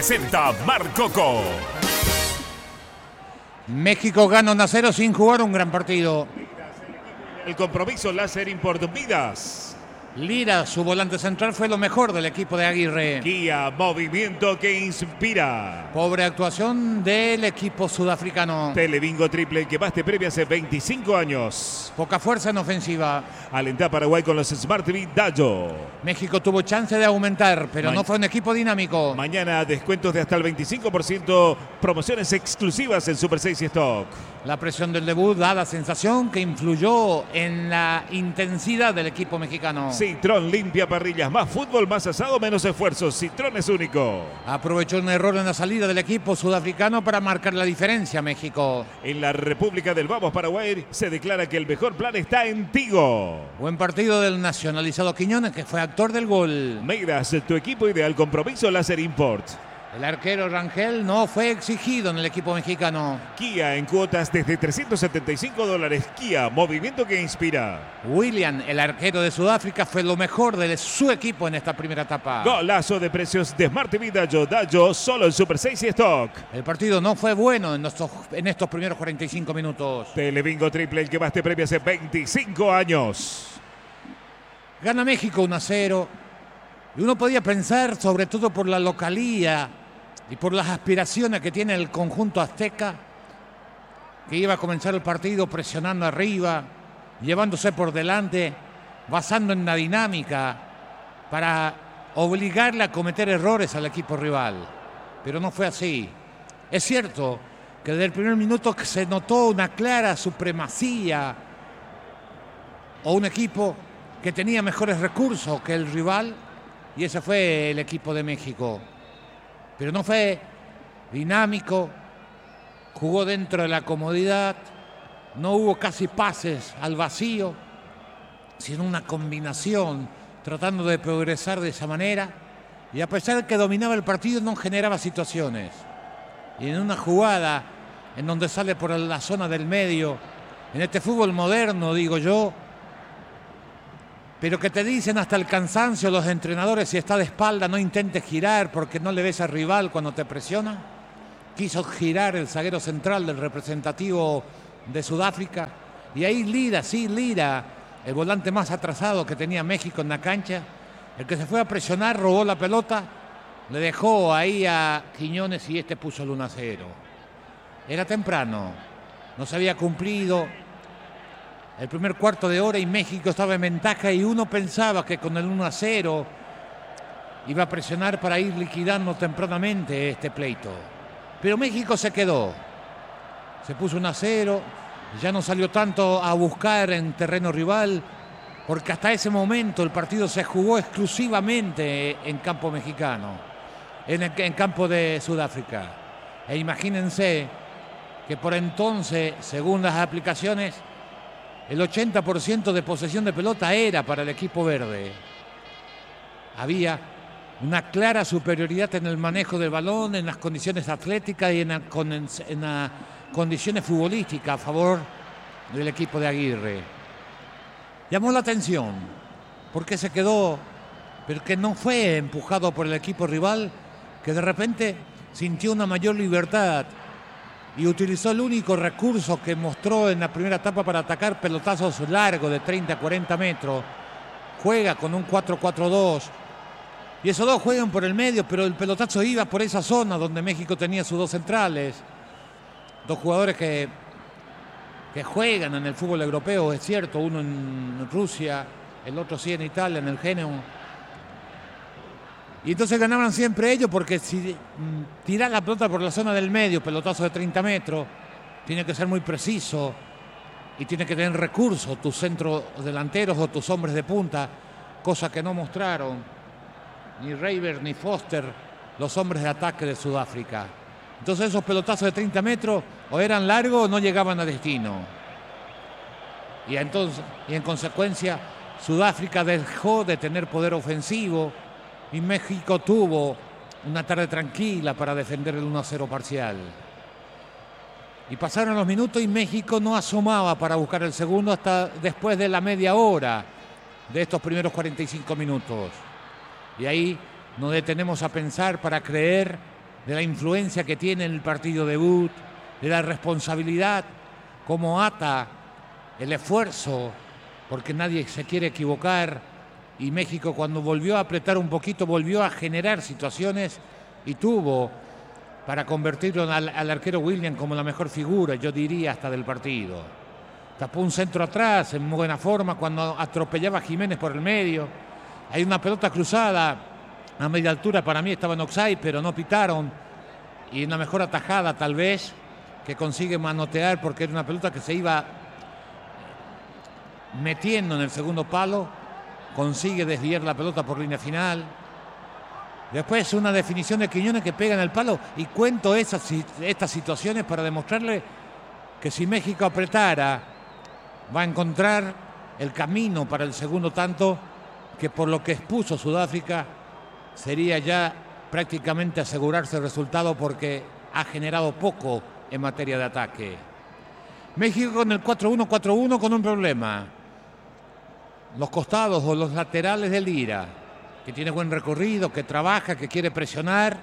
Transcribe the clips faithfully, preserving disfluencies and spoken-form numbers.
presenta Marcoco. México gana uno a cero sin jugar un gran partido. El compromiso Láser Import Vidas. Lira, su volante central, fue lo mejor del equipo de Aguirre. Kia, movimiento que inspira. Pobre actuación del equipo sudafricano. Telebingo triple, el que más te premia hace veinticinco años. Poca fuerza en ofensiva. Alentá Paraguay con los Smart T V Dallo. México tuvo chance de aumentar, pero Ma no fue un equipo dinámico. Mañana descuentos de hasta el veinticinco por ciento, promociones exclusivas en Super seis y Stock. La presión del debut da la sensación que influyó en la intensidad del equipo mexicano. Citrón limpia parrillas, más fútbol, más asado, menos esfuerzo. Citrón es único. Aprovechó un error en la salida del equipo sudafricano para marcar la diferencia México. En la República del Vamos Paraguay se declara que el mejor plan está en Tigo. Buen partido del nacionalizado Quiñones, que fue actor del gol. Meiras, tu equipo ideal, compromiso Láser Import. El arquero Rangel no fue exigido en el equipo mexicano. Kia en cuotas desde trescientos setenta y cinco dólares. Kia, movimiento que inspira. William, el arquero de Sudáfrica, fue lo mejor de su equipo en esta primera etapa. Golazo de precios de Smart T V Dallo. Dallo solo en Super seis y Stock. El partido no fue bueno en estos, en estos primeros cuarenta y cinco minutos. Telebingo triple, el que más te premia hace veinticinco años. Gana México uno a cero. Y uno podía pensar, sobre todo por la localía y por las aspiraciones que tiene el conjunto azteca, que iba a comenzar el partido presionando arriba, llevándose por delante, basando en la dinámica para obligarle a cometer errores al equipo rival. Pero no fue así. Es cierto que desde el primer minuto se notó una clara supremacía o un equipo que tenía mejores recursos que el rival, y ese fue el equipo de México. Pero no fue dinámico, jugó dentro de la comodidad, no hubo casi pases al vacío, sino una combinación, tratando de progresar de esa manera, y a pesar de que dominaba el partido, no generaba situaciones. Y en una jugada en donde sale por la zona del medio, en este fútbol moderno, digo yo, pero que te dicen hasta el cansancio los entrenadores, si está de espalda no intentes girar porque no le ves al rival cuando te presiona. Quiso girar el zaguero central del representativo de Sudáfrica, y ahí Lira, sí, Lira, el volante más atrasado que tenía México en la cancha, el que se fue a presionar, robó la pelota, le dejó ahí a Quiñones y este puso el uno a cero. Era temprano, no se había cumplido el primer cuarto de hora y México estaba en ventaja, y uno pensaba que con el uno a cero iba a presionar para ir liquidando tempranamente este pleito. Pero México se quedó, se puso uno a cero, ya no salió tanto a buscar en terreno rival, porque hasta ese momento el partido se jugó exclusivamente en campo mexicano, en, el, en campo de Sudáfrica. E imagínense que por entonces, según las aplicaciones, el ochenta por ciento de posesión de pelota era para el equipo verde. Había una clara superioridad en el manejo del balón, en las condiciones atléticas y en, la, en las condiciones futbolísticas a favor del equipo de Aguirre. Llamó la atención porque se quedó, pero que no fue empujado por el equipo rival, que de repente sintió una mayor libertad y utilizó el único recurso que mostró en la primera etapa para atacar pelotazos largos de treinta a cuarenta metros. Juega con un cuatro cuatro dos. Y esos dos juegan por el medio, pero el pelotazo iba por esa zona donde México tenía sus dos centrales. Dos jugadores que, que juegan en el fútbol europeo, es cierto. Uno en Rusia, el otro sí en Italia, en el Genoa. Y entonces ganaban siempre ellos, porque si tiras la pelota por la zona del medio, pelotazo de treinta metros, tiene que ser muy preciso y tiene que tener recursos tus centros delanteros o tus hombres de punta, cosa que no mostraron ni Reiber ni Foster, los hombres de ataque de Sudáfrica. Entonces esos pelotazos de treinta metros o eran largos o no llegaban a destino. Y, entonces, y en consecuencia Sudáfrica dejó de tener poder ofensivo, y México tuvo una tarde tranquila para defender el uno a cero parcial. Y pasaron los minutos y México no asomaba para buscar el segundo hasta después de la media hora de estos primeros cuarenta y cinco minutos. Y ahí nos detenemos a pensar para creer de la influencia que tiene en el partido debut, de la responsabilidad, cómo ata el esfuerzo, porque nadie se quiere equivocar, y México cuando volvió a apretar un poquito, volvió a generar situaciones y tuvo para convertirlo al, al arquero William como la mejor figura, yo diría, hasta del partido. Tapó un centro atrás en muy buena forma cuando atropellaba a Jiménez por el medio. Hay una pelota cruzada a media altura, para mí estaba en offside, pero no pitaron. Y una mejor atajada tal vez, que consigue manotear porque era una pelota que se iba metiendo en el segundo palo. Consigue desviar la pelota por línea final. Después una definición de Quiñones que pega en el palo. Y cuento esas, estas situaciones para demostrarle que si México apretara, va a encontrar el camino para el segundo tanto, que por lo que expuso Sudáfrica sería ya prácticamente asegurarse el resultado porque ha generado poco en materia de ataque. México con el cuatro uno cuatro uno con un problema. Los costados o los laterales del Lira, que tiene buen recorrido, que trabaja, que quiere presionar,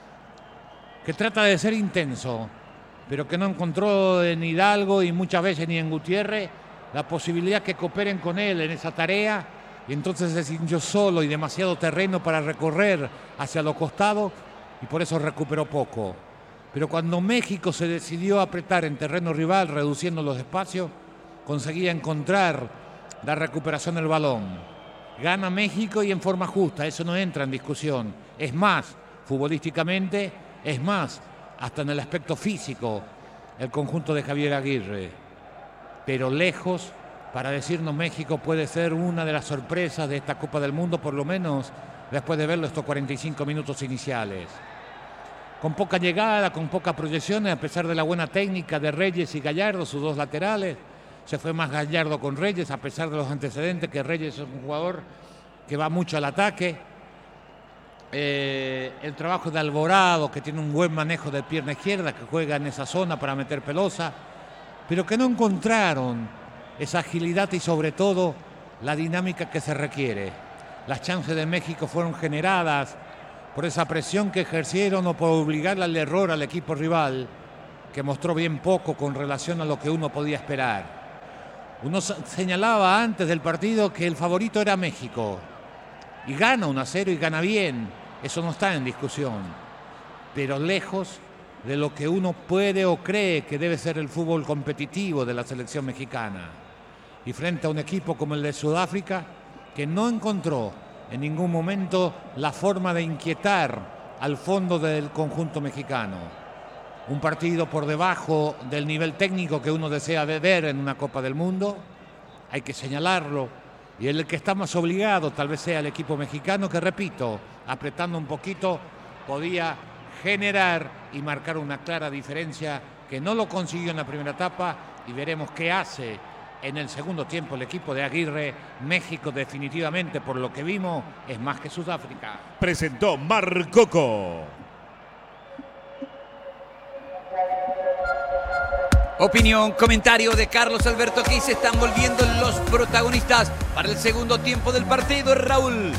que trata de ser intenso, pero que no encontró en Hidalgo y muchas veces ni en Gutiérrez la posibilidad que cooperen con él en esa tarea, y entonces se sintió solo y demasiado terreno para recorrer hacia los costados y por eso recuperó poco. Pero cuando México se decidió a apretar en terreno rival, reduciendo los espacios, conseguía encontrar la recuperación del balón. Gana México y en forma justa, eso no entra en discusión. Es más, futbolísticamente, es más, hasta en el aspecto físico, el conjunto de Javier Aguirre. Pero lejos, para decirnos México puede ser una de las sorpresas de esta Copa del Mundo, por lo menos después de verlo estos cuarenta y cinco minutos iniciales. Con poca llegada, con poca proyección, a pesar de la buena técnica de Reyes y Gallardo, sus dos laterales. Se fue más Gallardo con Reyes, a pesar de los antecedentes, que Reyes es un jugador que va mucho al ataque. Eh, el trabajo de Alvarado, que tiene un buen manejo de pierna izquierda, que juega en esa zona para meter pelosa, pero que no encontraron esa agilidad y sobre todo la dinámica que se requiere. Las chances de México fueron generadas por esa presión que ejercieron o por obligar al error al equipo rival, que mostró bien poco con relación a lo que uno podía esperar. Uno señalaba antes del partido que el favorito era México y gana uno a cero y gana bien, eso no está en discusión, pero lejos de lo que uno puede o cree que debe ser el fútbol competitivo de la selección mexicana. Y frente a un equipo como el de Sudáfrica, que no encontró en ningún momento la forma de inquietar al fondo del conjunto mexicano. Un partido por debajo del nivel técnico que uno desea ver en una Copa del Mundo, hay que señalarlo, y el que está más obligado tal vez sea el equipo mexicano, que repito, apretando un poquito, podía generar y marcar una clara diferencia que no lo consiguió en la primera etapa, y veremos qué hace en el segundo tiempo el equipo de Aguirre. México definitivamente, por lo que vimos, es más que Sudáfrica. Presentó Mar Coco. Opinión, comentario de Carlos Alberto. Aquí se están volviendo los protagonistas para el segundo tiempo del partido, Raúl.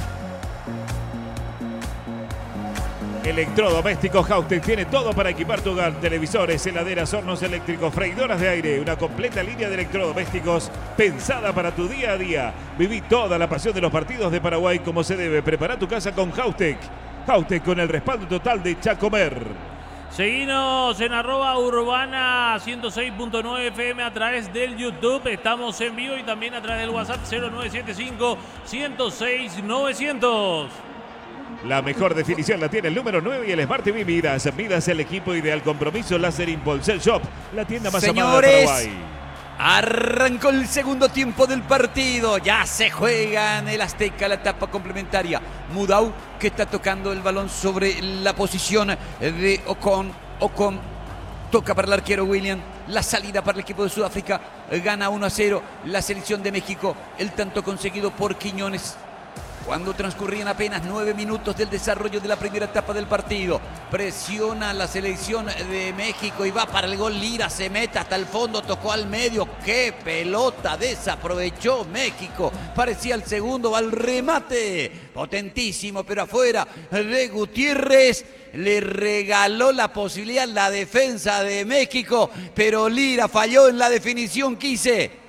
Electrodomésticos Haustec tiene todo para equipar tu hogar: televisores, heladeras, hornos eléctricos, freidoras de aire, una completa línea de electrodomésticos pensada para tu día a día. Viví toda la pasión de los partidos de Paraguay como se debe. Prepara tu casa con Haustec. Haustec, con el respaldo total de Chacomer. Seguinos en arroba urbana ciento seis punto nueve F M a través del YouTube. Estamos en vivo y también a través del WhatsApp cero nueve siete cinco, uno cero seis, novecientos. La mejor definición la tiene el número nueve y el Smart T V Midas. Midas, el equipo ideal. Compromiso Láser Impulse Shop, la tienda más amada de Paraguay. Arrancó el segundo tiempo del partido. Ya se juega en el Azteca la etapa complementaria. Mudau, que está tocando el balón sobre la posición de Ocon. Ocon toca para el arquero William. La salida para el equipo de Sudáfrica. Gana uno a cero la selección de México. El tanto conseguido por Quiñones. Cuando transcurrían apenas nueve minutos del desarrollo de la primera etapa del partido. Presiona la selección de México y va para el gol Lira, se mete hasta el fondo, tocó al medio. ¡Qué pelota! Desaprovechó México. Parecía el segundo, va al remate. Potentísimo, pero afuera de Gutiérrez. Le regaló la posibilidad la defensa de México, pero Lira falló en la definición, Quise.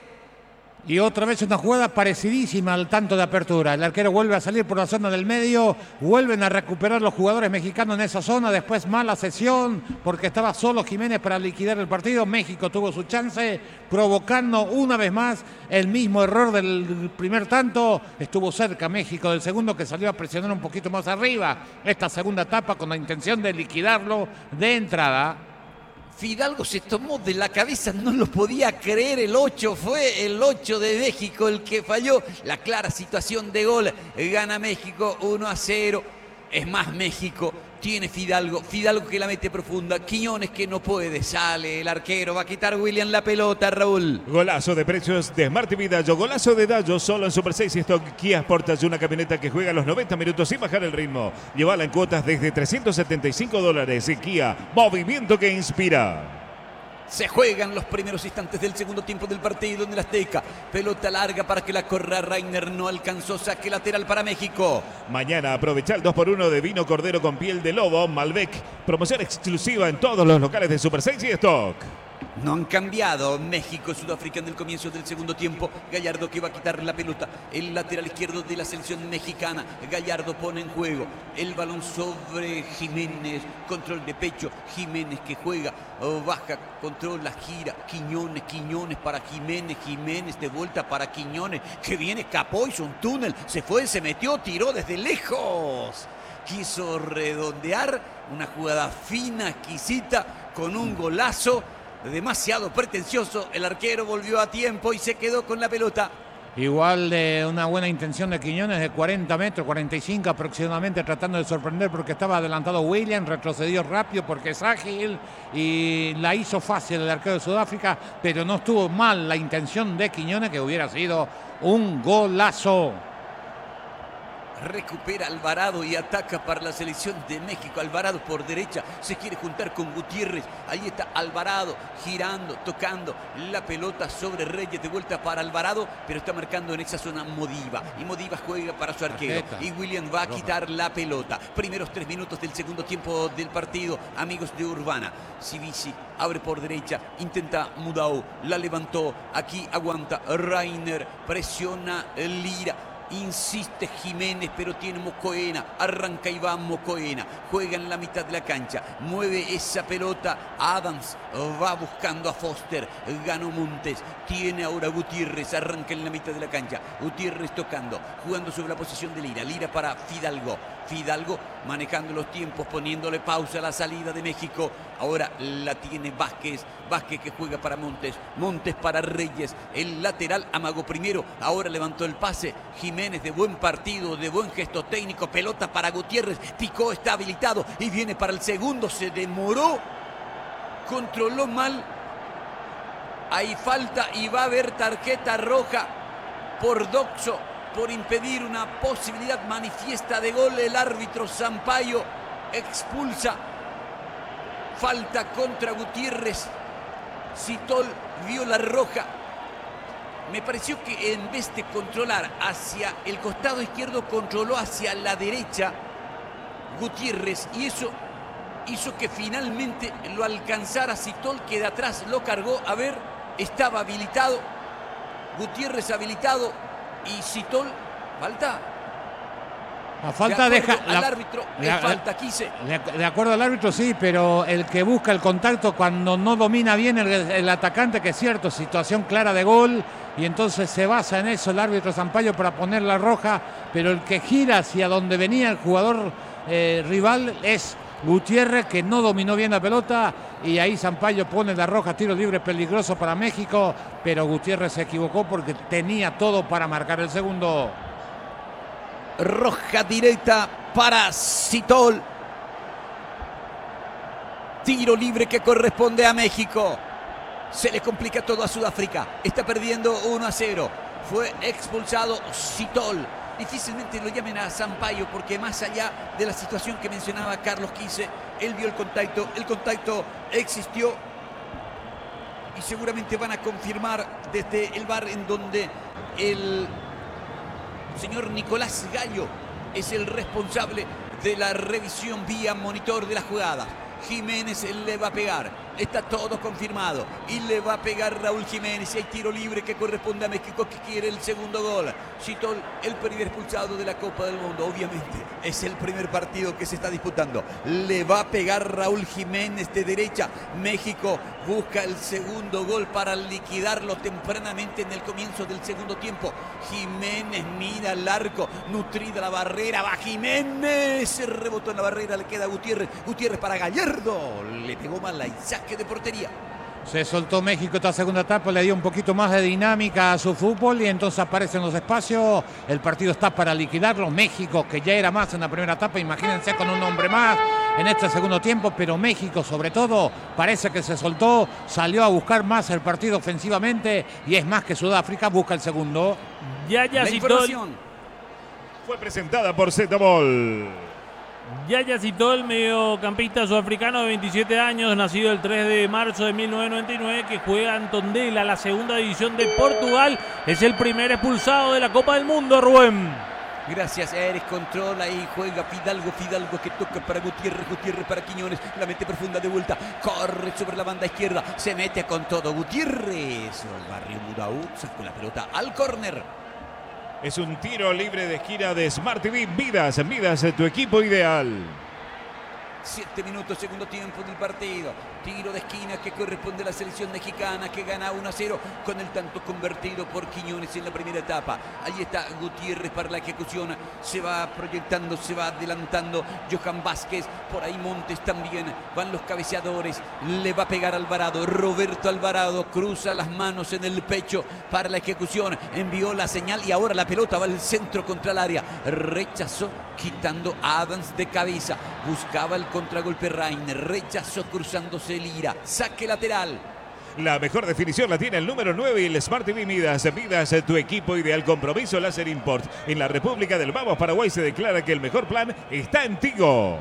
Y otra vez una jugada parecidísima al tanto de apertura. El arquero vuelve a salir por la zona del medio. Vuelven a recuperar los jugadores mexicanos en esa zona. Después mala sesión porque estaba solo Jiménez para liquidar el partido. México tuvo su chance, provocando una vez más el mismo error del primer tanto. Estuvo cerca México del segundo, que salió a presionar un poquito más arriba esta segunda etapa con la intención de liquidarlo de entrada. Fidalgo se tomó de la cabeza, no lo podía creer, el ocho fue el ocho de México el que falló. La clara situación de gol, gana México uno a cero. Es más, México tiene Fidalgo, Fidalgo que la mete profunda, Quiñones que no puede, sale el arquero, va a quitar William la pelota, Raúl. Golazo de precios de Smart T V Dallo, golazo de Dallo solo en Super seis y Stock Kia Sportage, una camioneta que juega los noventa minutos sin bajar el ritmo. Llévala en cuotas desde trescientos setenta y cinco dólares. Kia, movimiento que inspira. Se juegan los primeros instantes del segundo tiempo del partido en el Azteca. Pelota larga para que la corra Reiner, no alcanzó, saque lateral para México. Mañana aprovecha el dos por uno de vino cordero con piel de lobo Malbec. Promoción exclusiva en todos los locales de Super seis y Stock. No han cambiado México, Sudáfrica en el comienzo del segundo tiempo. Gallardo que va a quitar la pelota. El lateral izquierdo de la selección mexicana. Gallardo pone en juego el balón sobre Jiménez. Control de pecho. Jiménez que juega. Baja, controla, gira. Quiñones, Quiñones para Jiménez. Jiménez de vuelta para Quiñones. Que viene, capó, hizo un túnel. Se fue, se metió, tiró desde lejos. Quiso redondear. Una jugada fina, exquisita, con un golazo. Demasiado pretencioso, el arquero volvió a tiempo y se quedó con la pelota. Igual de una buena intención de Quiñones de cuarenta metros, cuarenta y cinco aproximadamente, tratando de sorprender porque estaba adelantado William, retrocedió rápido porque es ágil y la hizo fácil el arquero de Sudáfrica, pero no estuvo mal la intención de Quiñones, que hubiera sido un golazo. Recupera Alvarado y ataca para la selección de México. Alvarado por derecha, se quiere juntar con Gutiérrez. Ahí está Alvarado girando, tocando la pelota sobre Reyes, de vuelta para Alvarado, pero está marcando en esa zona Modiva. Y Modiva juega para su arquero. Tarjeta. Y William va a quitar la pelota. Primeros tres minutos del segundo tiempo del partido, amigos de Urbana. Civisi abre por derecha, intenta Mudau, la levantó. Aquí aguanta Reiner, presiona Lira. Insiste Jiménez, pero tiene Mocoena. Arranca y va Mocoena. Juega en la mitad de la cancha. Mueve esa pelota. Adams va buscando a Foster. Ganó Montes. Tiene ahora Gutiérrez. Arranca en la mitad de la cancha. Gutiérrez tocando. Jugando sobre la posición de Lira. Lira para Fidalgo. Fidalgo manejando los tiempos, poniéndole pausa a la salida de México. Ahora la tiene Vázquez. Vázquez que juega para Montes. Montes para Reyes. El lateral amagó primero. Ahora levantó el pase. Jiménez de buen partido, de buen gesto técnico. Pelota para Gutiérrez. Picó, está habilitado. Y viene para el segundo. Se demoró. Controló mal. Hay falta y va a haber tarjeta roja por Doxo, por impedir una posibilidad manifiesta de gol. El árbitro Sampaio expulsa. Falta contra Gutiérrez. Citol vio la roja. Me pareció que en vez de controlar hacia el costado izquierdo, controló hacia la derecha Gutiérrez. Y eso hizo que finalmente lo alcanzara Citol, que de atrás lo cargó. A ver, estaba habilitado. Gutiérrez habilitado. Y Citol, falta. La falta de deja. Al la, árbitro, la, es falta, Quise. De, de acuerdo al árbitro, sí, pero el que busca el contacto cuando no domina bien el, el atacante, que es cierto, situación clara de gol, y entonces se basa en eso el árbitro Sampaio para poner la roja, pero el que gira hacia donde venía el jugador eh, rival es Gutiérrez, que no dominó bien la pelota, y ahí Sampaio pone la roja, tiro libre peligroso para México, pero Gutiérrez se equivocó porque tenía todo para marcar el segundo. Roja directa para Citol. Tiro libre que corresponde a México. Se le complica todo a Sudáfrica. Está perdiendo uno a cero. Fue expulsado Citol. difícilmente lo llamen a Sampaio, porque más allá de la situación que mencionaba Carlos Quise, él vio el contacto, el contacto existió y seguramente van a confirmar desde el V A R, en donde el señor Nicolás Gallo es el responsable de la revisión vía monitor de la jugada. Jiménez le va a pegar, está todo confirmado y le va a pegar Raúl Jiménez. Y hay tiro libre que corresponde a México, que quiere el segundo gol. Citol, el primer expulsado de la Copa del Mundo, obviamente es el primer partido que se está disputando. Le va a pegar Raúl Jiménez de derecha. México busca el segundo gol para liquidarlo tempranamente en el comienzo del segundo tiempo. Jiménez mira al arco, nutrida la barrera, va Jiménez, se rebotó en la barrera, le queda Gutiérrez, Gutiérrez para Gallardo. Le pegó mal la saque de portería. Se soltó México esta segunda etapa, le dio un poquito más de dinámica a su fútbol y entonces aparecen los espacios. El partido está para liquidarlo. México, que ya era más en la primera etapa, imagínense con un hombre más en este segundo tiempo, pero México sobre todo parece que se soltó, salió a buscar más el partido ofensivamente y es más que Sudáfrica busca el segundo. Yaya La Citol información Fue presentada por Zetamol. Yaya Citol, mediocampista sudafricano de veintisiete años, nacido el tres de marzo de mil novecientos noventa y nueve, que juega en Tondela, la segunda división de Portugal. Es el primer expulsado de la Copa del Mundo, Rubén. Gracias, Eres controla y juega Fidalgo, Fidalgo que toca para Gutiérrez, Gutiérrez para Quiñones, la mete profunda de vuelta, corre sobre la banda izquierda, se mete con todo Gutiérrez, el barrio Mudau, sacó la pelota al córner. Es un tiro libre de esquina de Smart T V. Vidas, Vidas, tu equipo ideal. Siete minutos, segundo tiempo del partido. Tiro de esquina que corresponde a la selección mexicana, que gana uno a cero con el tanto convertido por Quiñones en la primera etapa. Ahí está Gutiérrez para la ejecución. Se va proyectando, se va adelantando Johan Vázquez. Por ahí Montes también. Van los cabeceadores. Le va a pegar Alvarado. Roberto Alvarado cruza las manos en el pecho para la ejecución. Envió la señal y ahora la pelota va al centro contra el área. Rechazó, quitando a Adams de cabeza. Buscaba el contragolpe Reiner. Rechazó cruzándose Lira. Saque lateral. La mejor definición la tiene el número nueve y el Smart T V Midas. Midas, tu equipo ideal. Compromiso Láser Import. En la República del Vamos, Paraguay, se declara que el mejor plan está en Tigo.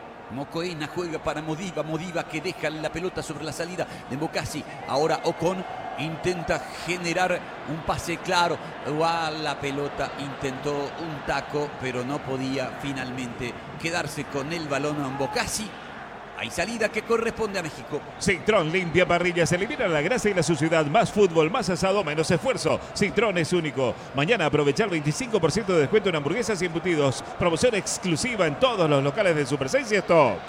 Mocoena juega para Modiva. Modiva que deja la pelota sobre la salida de Bocasi. Ahora Ocon intenta generar un pase claro. A la pelota intentó un taco, pero no podía finalmente quedarse con el balón en Bocasi. Hay salida que corresponde a México. Citrón limpia parrillas, elimina la grasa y la suciedad. Más fútbol, más asado, menos esfuerzo. Citrón es único. Mañana aprovechar veinticinco por ciento de descuento en hamburguesas y embutidos. Promoción exclusiva en todos los locales de Super seis y Stock.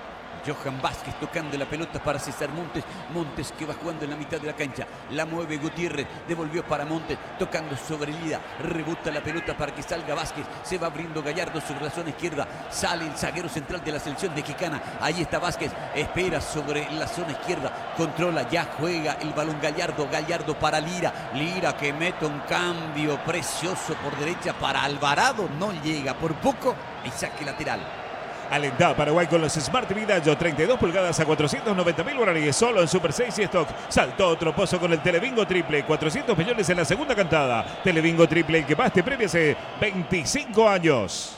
Johan Vázquez tocando la pelota para César Montes. Montes que va jugando en la mitad de la cancha. La mueve Gutiérrez. Devolvió para Montes. Tocando sobre Lida. Rebota la pelota para que salga Vázquez. Se va abriendo Gallardo sobre la zona izquierda. Sale el zaguero central de la selección mexicana. Ahí está Vázquez. Espera sobre la zona izquierda. Controla. Ya juega el balón Gallardo. Gallardo para Lira. Lira que mete un cambio precioso por derecha para Alvarado. No llega por poco. Y saque lateral. Alentá Paraguay con los Smart T V Dallo, treinta y dos pulgadas a cuatrocientos noventa mil guaraníes, solo en Super seis y Stock. Saltó otro pozo con el Telebingo Triple, cuatrocientos millones en la segunda cantada. Telebingo Triple, el que más te premia hace veinticinco años.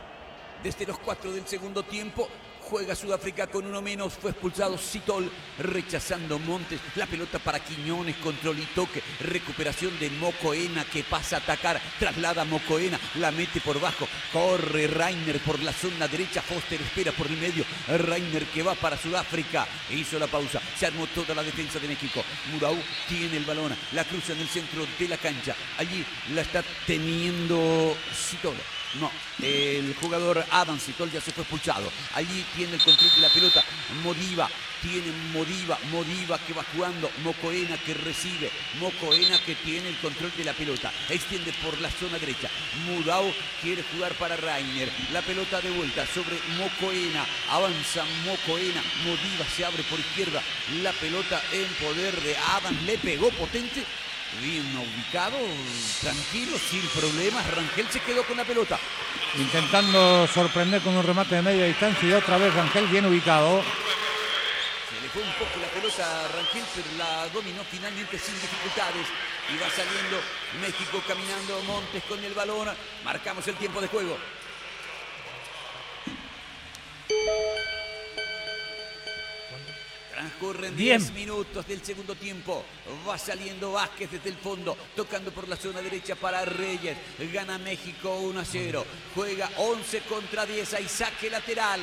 Desde los cuatro del segundo tiempo, juega Sudáfrica con uno menos. Fue expulsado Citol, rechazando Montes. La pelota para Quiñones, control y toque. Recuperación de Mocoena que pasa a atacar. Traslada a Mocoena, la mete por bajo. Corre Reiner por la zona derecha. Foster espera por el medio. Reiner que va para Sudáfrica. Hizo la pausa. Se armó toda la defensa de México. Mudau tiene el balón. La cruza en el centro de la cancha. Allí la está teniendo Citol. No, el jugador Adam Citol ya se fue expulsado. Allí tiene el control de la pelota Modiva, tiene Modiva, Modiva que va jugando, Mocoena que recibe, Mocoena que tiene el control de la pelota, extiende por la zona derecha. Mudau quiere jugar para Reiner, la pelota de vuelta sobre Mocoena, avanza Mocoena, Modiva se abre por izquierda, la pelota en poder de Adam, le pegó potente. Bien ubicado, tranquilo, sin problemas. Rangel se quedó con la pelota. Intentando sorprender con un remate de media distancia y otra vez Rangel bien ubicado. Se le fue un poco la pelota Rangel, pero la dominó finalmente sin dificultades. Y va saliendo México caminando, Montes con el balón. Marcamos el tiempo de juego. Transcurren diez minutos del segundo tiempo. Va saliendo Vázquez desde el fondo, tocando por la zona derecha para Reyes. Gana México uno a cero. Juega once contra diez. Hay saque lateral.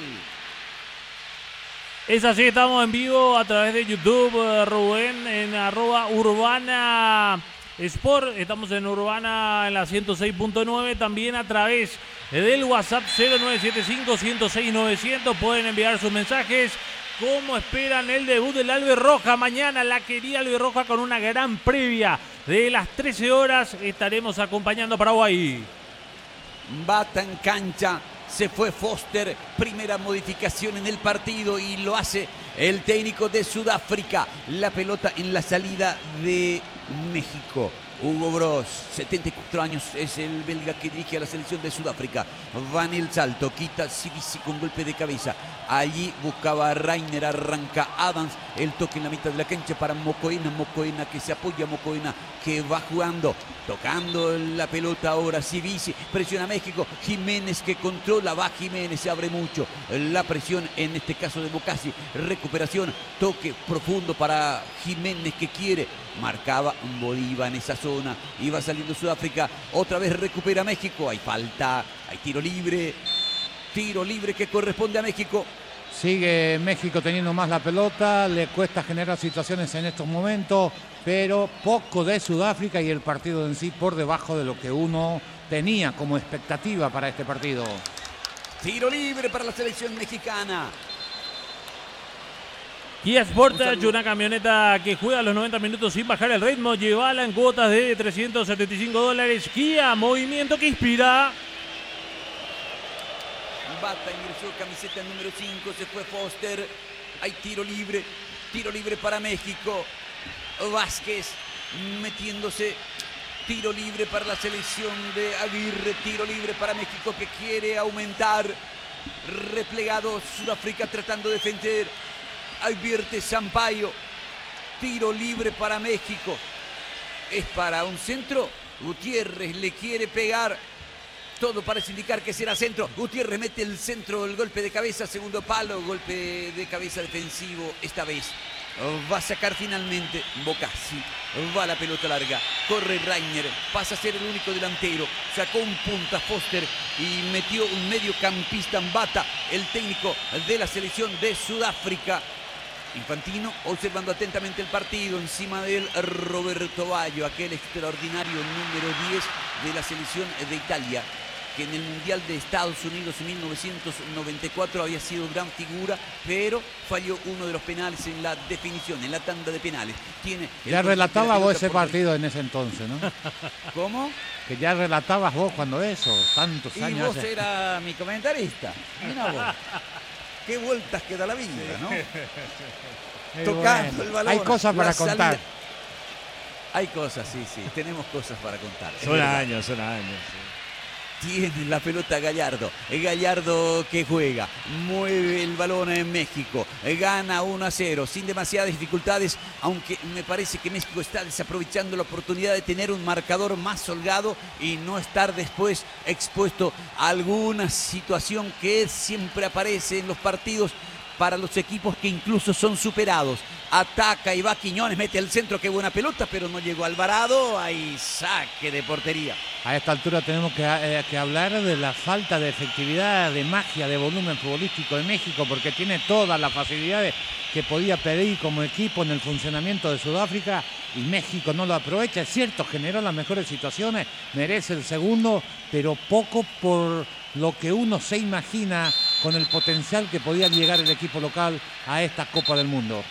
Es así, estamos en vivo a través de YouTube, Rubén, en arroba Urbana Sport. Estamos en Urbana en la ciento seis punto nueve. También a través del WhatsApp cero nueve siete cinco, uno cero seis, novecientos. Pueden enviar sus mensajes. ¿Cómo esperan el debut del Albirroja? Mañana la querida Albirroja con una gran previa de las trece horas. Estaremos acompañando a Paraguay. Bata en cancha. Se fue Foster, primera modificación en el partido y lo hace el técnico de Sudáfrica. La pelota en la salida de México. Hugo Bros, setenta y cuatro años, es el belga que dirige a la selección de Sudáfrica. Va en el salto, quita Sivisi con golpe de cabeza. Allí buscaba a Reiner, arranca Adams. El toque en la mitad de la cancha para Mocoena. Mocoena que se apoya, Mocoena que va jugando. Tocando la pelota ahora Sivisi, presiona a México. Jiménez que controla, va Jiménez, se abre mucho. La presión en este caso de Bocasi. Recuperación, toque profundo para Jiménez que quiere. Marcaba Bolívar en esa zona. Iba saliendo Sudáfrica. Otra vez recupera México. Hay falta, hay tiro libre. Tiro libre que corresponde a México. Sigue México teniendo más la pelota. Le cuesta generar situaciones en estos momentos. Pero poco de Sudáfrica y el partido en sí por debajo de lo que uno tenía como expectativa para este partido. Tiro libre para la selección mexicana. Kia Sportage, una camioneta que juega los noventa minutos sin bajar el ritmo. Llévala en cuotas de trescientos setenta y cinco dólares. Kia, movimiento que inspira. Bata ingresó camiseta número cinco, se fue Foster. Hay tiro libre, tiro libre para México. Vázquez metiéndose. Tiro libre para la selección de Aguirre. Tiro libre para México que quiere aumentar. Replegado Sudáfrica tratando de defender. Advierte Sampaio. Tiro libre para México. Es para un centro. Gutiérrez le quiere pegar. Todo parece indicar que será centro. Gutiérrez mete el centro, el golpe de cabeza, segundo palo, golpe de cabeza defensivo esta vez. Va a sacar finalmente Bocasi. Va la pelota larga. Corre Reiner. Pasa a ser el único delantero. Sacó un punta Foster y metió un mediocampista en Bata, el técnico de la selección de Sudáfrica. Infantino observando atentamente el partido encima de él Roberto Baggio, aquel extraordinario número diez de la selección de Italia, que en el Mundial de Estados Unidos en mil novecientos noventa y cuatro había sido gran figura, pero falló uno de los penales en la definición, en la tanda de penales. Tiene ya relatabas vos ese partido en ese entonces, ¿no? ¿Cómo? Que ya relatabas vos cuando eso, tantos y años. Y vos hace. era mi comentarista. Mirá vos. Qué vueltas que da la vida, ¿no? Eh, Tocando bueno, el balón. hay cosas para salida. contar. Hay cosas, sí, sí. Tenemos cosas para contar. Son años, son años. Sí. Tiene la pelota Gallardo. Gallardo que juega. Mueve el balón en México. Gana uno a cero. Sin demasiadas dificultades. Aunque me parece que México está desaprovechando la oportunidad de tener un marcador más holgado y no estar después expuesto a alguna situación que siempre aparece en los partidos para los equipos que incluso son superados. Ataca y va Quiñones, mete el centro, qué buena pelota, pero no llegó Alvarado. Hay saque de portería. A esta altura tenemos que, eh, que hablar de la falta de efectividad, de magia, de volumen futbolístico de México, porque tiene todas las facilidades que podía pedir como equipo en el funcionamiento de Sudáfrica y México no lo aprovecha. Es cierto, generó las mejores situaciones, merece el segundo, pero poco por lo que uno se imagina con el potencial que podía llegar el equipo local a esta Copa del Mundo.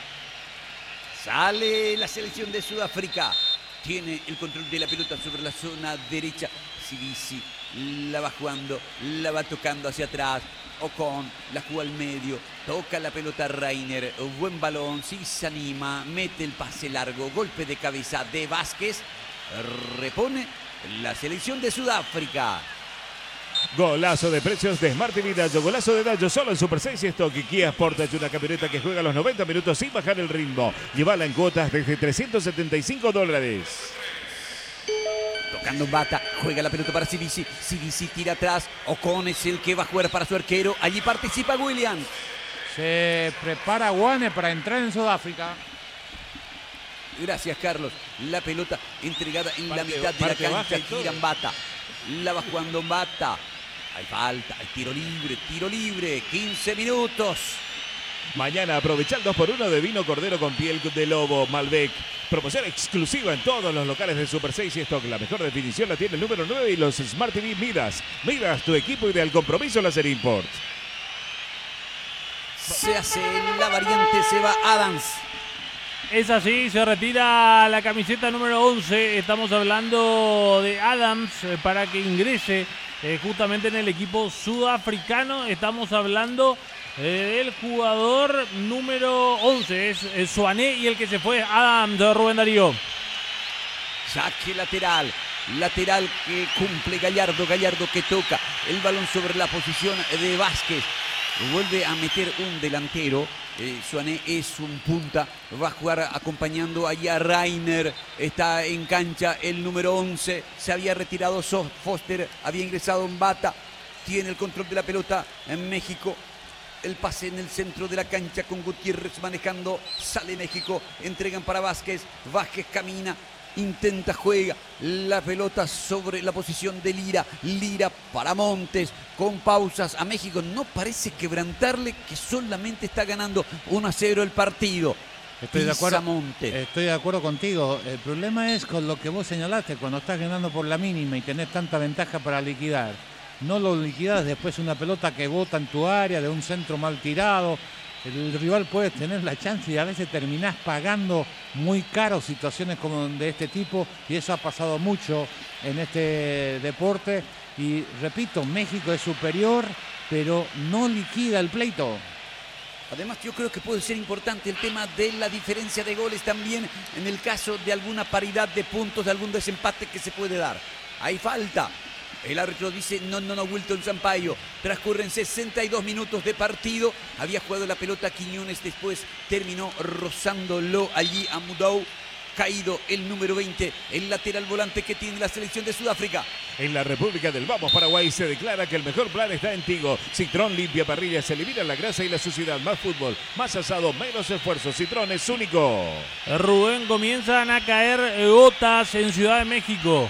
Sale la selección de Sudáfrica. Tiene el control de la pelota sobre la zona derecha. Sivisi la va jugando, la va tocando hacia atrás. Ocon la juega al medio. Toca la pelota Reiner. Buen balón. Sí se anima. Mete el pase largo. Golpe de cabeza de Vázquez. Repone la selección de Sudáfrica. Golazo de precios de Smart T V Dallo. Golazo de Dallo solo en Super seis y Stock. Y Kia Sportage, una camioneta que juega los noventa minutos sin bajar el ritmo. Llévala en cuotas desde trescientos setenta y cinco dólares. Tocando Bata, juega la pelota para Civisi. Civisi tira atrás. Ocon es el que va a jugar para su arquero. Allí participa Williams. Se prepara Guane para entrar en Sudáfrica. Gracias, Carlos. La pelota entregada en Parte, la mitad de la cancha. Tiran todo. Bata. La va jugando Bata. Hay falta, hay tiro libre, tiro libre. quince minutos. Mañana aprovecha el dos por uno de vino cordero con piel de lobo Malbec. Promoción exclusiva en todos los locales de Super seis y Stock. La mejor definición la tiene el número nueve y los Smart T V Midas. Midas, tu equipo ideal. Compromiso Láser Import. Se hace la variante, se va Adams. Es así, se retira la camiseta número once. Estamos hablando de Adams eh, para que ingrese eh, justamente en el equipo sudafricano. Estamos hablando eh, del jugador número once. Es, es Suané y el que se fue Adams, de Rubén Darío. Saque lateral. Lateral que cumple Gallardo. Gallardo que toca el balón sobre la posición de Vázquez. Vuelve a meter un delantero. Eh, Suané es un punta. Va a jugar acompañando allí a Rainer. Está en cancha el número once. Se había retirado Foster. Había ingresado en Bata. Tiene el control de la pelota en México. El pase en el centro de la cancha con Gutiérrez manejando. Sale México. Entregan para Vázquez. Vázquez camina. Intenta, juega la pelota sobre la posición de Lira. Lira para Montes, con pausas a México. No parece quebrantarle, que solamente está ganando uno a cero el partido. Estoy de acuerdo, Montes. estoy de acuerdo contigo. El problema es con lo que vos señalaste, cuando estás ganando por la mínima y tenés tanta ventaja para liquidar. No lo liquidás después una pelota que bota en tu área, de un centro mal tirado. El rival puede tener la chance y a veces terminás pagando muy caro situaciones como de este tipo, y eso ha pasado mucho en este deporte. Y repito, México es superior, pero no liquida el pleito. Además, yo creo que puede ser importante el tema de la diferencia de goles también en el caso de alguna paridad de puntos, de algún desempate que se puede dar. Hay falta. El árbitro dice no, no, no, Wilton Sampaio. Transcurren sesenta y dos minutos de partido. Había jugado la pelota Quiñones, después terminó rozándolo allí a Mudau. Caído el número veinte, el lateral volante que tiene la selección de Sudáfrica. En la República del Vamos Paraguay se declara que el mejor plan está en Tigo. Citrón limpia parrillas, se elimina la grasa y la suciedad. Más fútbol, más asado, menos esfuerzo. Citrón es único. Rubén, comienzan a caer gotas en Ciudad de México.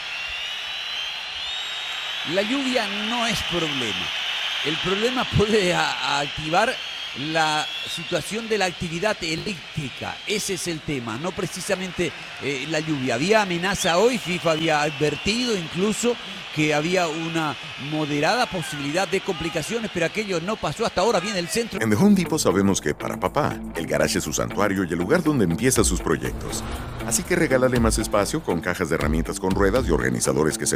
La lluvia no es problema. El problema puede a, a activar la situación de la actividad eléctrica. Ese es el tema, no precisamente eh, la lluvia. Había amenaza hoy, FIFA había advertido incluso que había una moderada posibilidad de complicaciones, pero aquello no pasó. Hasta ahora viene el centro. En The Home Depot sabemos que para papá, el garaje es su santuario y el lugar donde empieza sus proyectos. Así que regálale más espacio con cajas de herramientas con ruedas y organizadores que se